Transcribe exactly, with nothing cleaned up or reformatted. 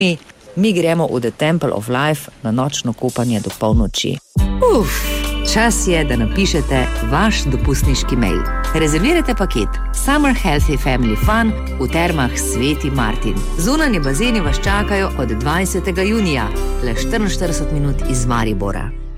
Mi gremo v The Temple of Life na nočno kopanje do polnoči. Uf, čas je, da napišete vaš dopustniški mail. Rezervirajte paket Summer Healthy Family Fun v termah Sveti Martin. Zunanje bazeni vas čakajo od dvajsetega junija, le štiriinštirideset minut iz Maribora.